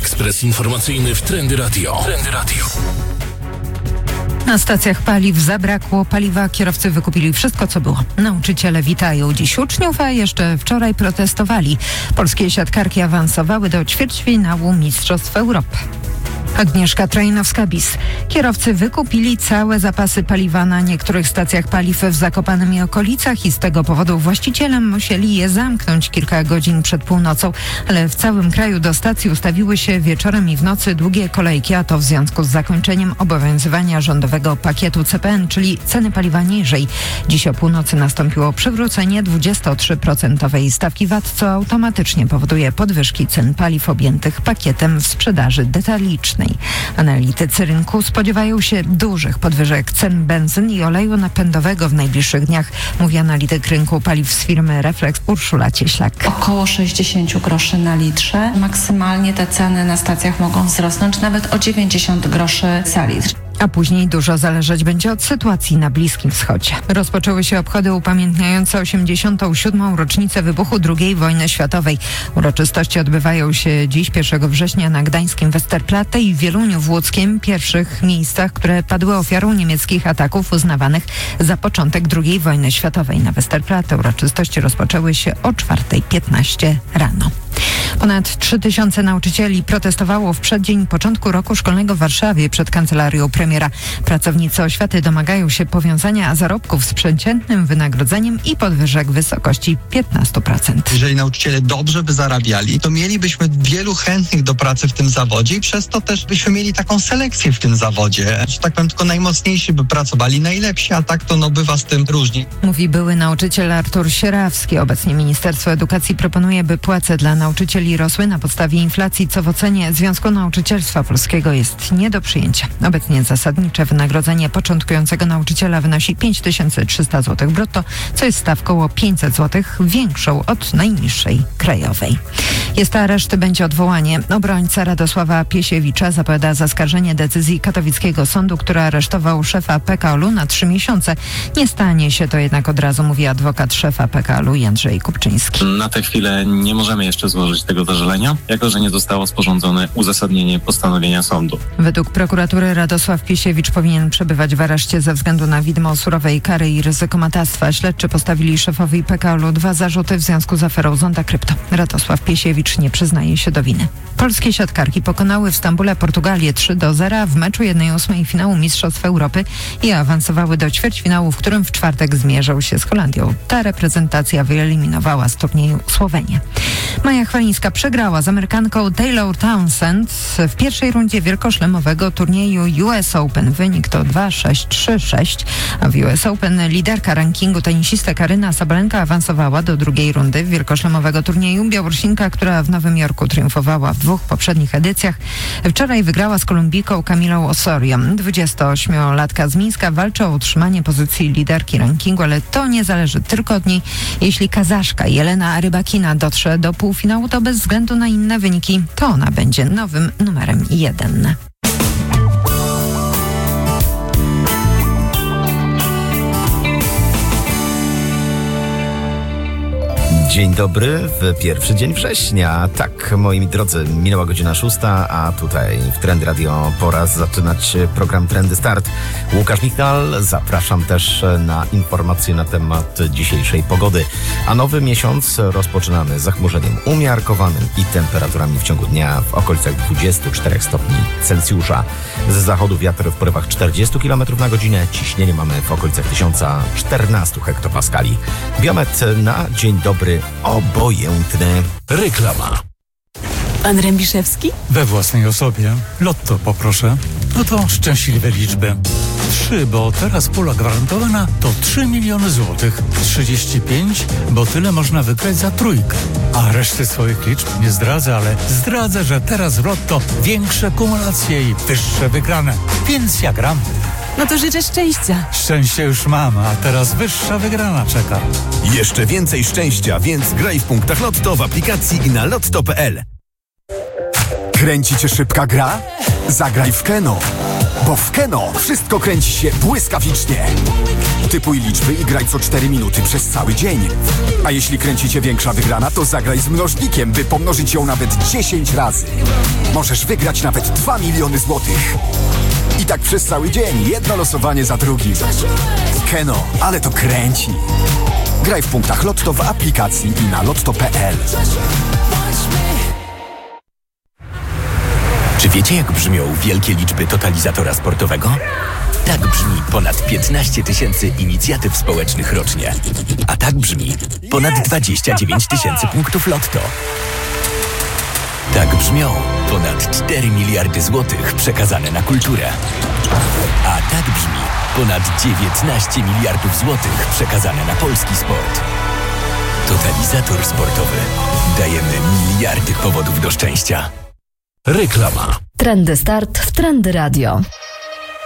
Ekspres informacyjny w Trendy Radio. Na stacjach paliw zabrakło paliwa, kierowcy wykupili wszystko, co było. Nauczyciele witają dziś uczniów, a jeszcze wczoraj protestowali. Polskie siatkarki awansowały do ćwierćfinału Mistrzostw Europy. Agnieszka Trajnowska-Bis. Kierowcy wykupili całe zapasy paliwa na niektórych stacjach paliw w Zakopanem i okolicach i z tego powodu właściciele musieli je zamknąć kilka godzin przed północą, ale w całym kraju do stacji ustawiły się wieczorem i w nocy długie kolejki, a to w związku z zakończeniem obowiązywania rządowego pakietu CPN, czyli ceny paliwa niżej. Dziś o północy nastąpiło przywrócenie 23% stawki VAT, co automatycznie powoduje podwyżki cen paliw objętych pakietem w sprzedaży detalicznej. Analitycy rynku spodziewają się dużych podwyżek cen benzyn i oleju napędowego w najbliższych dniach, mówi analityk rynku paliw z firmy Reflex Urszula Cieślak. Około 60 groszy na litrze. Maksymalnie te ceny na stacjach mogą wzrosnąć nawet o 90 groszy za litr. A później dużo zależeć będzie od sytuacji na Bliskim Wschodzie. Rozpoczęły się obchody upamiętniające 87. rocznicę wybuchu II wojny światowej. Uroczystości odbywają się dziś 1 września na gdańskim Westerplatte i w Wieluniu w Łódzkiem, pierwszych miejscach, które padły ofiarą niemieckich ataków uznawanych za początek II wojny światowej. Na Westerplatte uroczystości rozpoczęły się o 4:15 rano. Ponad 3000 nauczycieli protestowało w przeddzień początku roku szkolnego w Warszawie przed kancelarią premiera. Pracownicy oświaty domagają się powiązania zarobków z przeciętnym wynagrodzeniem i podwyżek w wysokości 15%. Jeżeli nauczyciele dobrze by zarabiali, to mielibyśmy wielu chętnych do pracy w tym zawodzie i przez to też byśmy mieli taką selekcję w tym zawodzie. Że tak powiem, tylko najmocniejsi by pracowali, najlepsi, a tak to bywa z tym różnie. Mówi były nauczyciel Artur Sierawski. Obecnie Ministerstwo Edukacji proponuje, by płace dla nauczycieli rosły na podstawie inflacji, co w ocenie Związku Nauczycielstwa Polskiego jest nie do przyjęcia. Obecnie zasadnicze wynagrodzenie początkującego nauczyciela wynosi 5300 zł brutto, co jest stawką o 500 zł większą od najniższej krajowej. Jest areszt, będzie odwołanie. Obrońca Radosława Piesiewicza zapowiada zaskarżenie decyzji katowickiego sądu, który aresztował szefa PKOL-u na 3 miesiące. Nie stanie się to jednak od razu, mówi adwokat szefa PKOL-u Jędrzej Kupczyński. Na tę chwilę nie możemy jeszcze złożyć tego zażalenia, jako że nie zostało sporządzone uzasadnienie postanowienia sądu. Według prokuratury Radosław Piesiewicz powinien przebywać w areszcie ze względu na widmo surowej kary i ryzyko matactwa. Śledczy postawili szefowi PKOL-u 2 zarzuty w związku z aferą Zonda Krypto. Radosław Piesiewicz nie przyznaje się do winy. Polskie siatkarki pokonały w Stambule Portugalię 3-0 w meczu 1/8 finału Mistrzostw Europy i awansowały do ćwierćfinału, w którym w czwartek zmierzą się z Holandią. Ta reprezentacja wyeliminowała z turnieju Słowenię. Maja Chwalińska przegrała z Amerykanką Taylor Townsend w pierwszej rundzie wielkoszlemowego turnieju US Open. Wynik to 2-6, 3-6. A w US Open liderka rankingu tenisistka Aryna Sabalenka awansowała do drugiej rundy wielkoszlemowego turnieju. Białorusinka, która w Nowym Jorku triumfowała w 2 poprzednich edycjach, wczoraj wygrała z Kolumbijką Camilą Osorio. 28-latka z Mińska walczy o utrzymanie pozycji liderki rankingu, ale to nie zależy tylko od niej. Jeśli Kazaszka Jelena Rybakina dotrze do półfinału, to bez względu na inne wyniki, to ona będzie nowym numerem 1. Dzień dobry w pierwszy dzień września. Tak, moi drodzy, minęła godzina 6, a tutaj w Trendy Radio pora zaczynać program Trendy Start. Łukasz Michal, zapraszam też na informacje na temat dzisiejszej pogody. A nowy miesiąc rozpoczynamy zachmurzeniem umiarkowanym i temperaturami w ciągu dnia w okolicach 24 stopni Celsjusza. Z zachodu wiatr w porywach 40 km na godzinę, ciśnienie mamy w okolicach 1014 hektopaskali. Biometr na dzień dobry obojętny. Reklama. Pan Rębiszewski? We własnej osobie. Lotto poproszę. No to szczęśliwe liczby. 3, bo teraz pula gwarantowana to 3 miliony złotych. 35, bo tyle można wygrać za trójkę. A reszty swoich liczb nie zdradzę, ale zdradzę, że teraz w Lotto większe kumulacje i wyższe wygrane. Więc ja gram. No to życzę szczęścia. Szczęście już mam, a teraz wyższa wygrana czeka. Jeszcze więcej szczęścia, więc graj w punktach Lotto w aplikacji i na lotto.pl. Kręci cię szybka gra? Zagraj w Keno. Bo w Keno wszystko kręci się błyskawicznie. Typuj liczby i graj co 4 minuty przez cały dzień. A jeśli kręci cię większa wygrana, to zagraj z mnożnikiem, by pomnożyć ją nawet 10 razy. Możesz wygrać nawet 2 miliony złotych. I tak przez cały dzień, jedno losowanie za drugim. Keno, ale to kręci. Graj w punktach Lotto w aplikacji i na lotto.pl. Czy wiecie, jak brzmią wielkie liczby totalizatora sportowego? Tak brzmi ponad 15 tysięcy inicjatyw społecznych rocznie. A tak brzmi ponad 29 tysięcy punktów Lotto. Tak brzmią ponad 4 miliardy złotych przekazane na kulturę. A tak brzmi ponad 19 miliardów złotych przekazane na polski sport. Totalizator sportowy. Dajemy miliardy powodów do szczęścia. Reklama. Trendy Start w Trendy Radio.